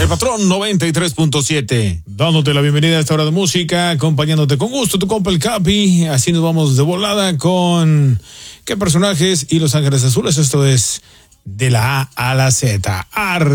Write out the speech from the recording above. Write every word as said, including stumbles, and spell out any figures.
El Patrón noventa y tres punto siete. Dándote la bienvenida a esta hora de música, acompañándote con gusto, tu compa el Capi. Así nos vamos de volada con ¿qué personajes y Los Ángeles Azules? Esto es de la A a la Z. Arre.